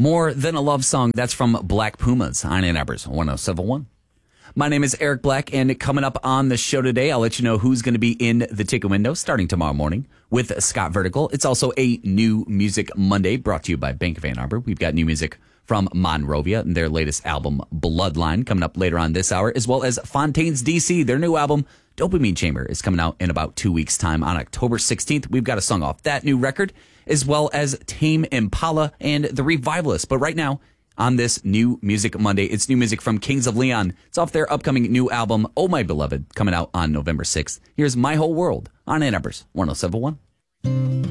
More Than a Love Song, that's from Black Pumas on Ann Arbor's 1071. My name is Eric Black, and coming up on the show today, I'll let you know who's going to be in the ticket window starting tomorrow morning with Scott Vertical. It's also a New Music Monday brought to you by Bank of Ann Arbor. We've got new music from Monrovia and their latest album, Bloodline, coming up later on this hour, as well as Fontaines DC. Their new album, Dopamine Chamber, is coming out in about 2 weeks' time on October 16th. We've got a song off that new record, as well as Tame Impala and The Revivalists. But right now, on this New Music Monday, it's new music from Kings of Leon. It's off their upcoming new album, Oh My Beloved, coming out on November 6th. Here's My Whole World on Ann Arbor's 1071.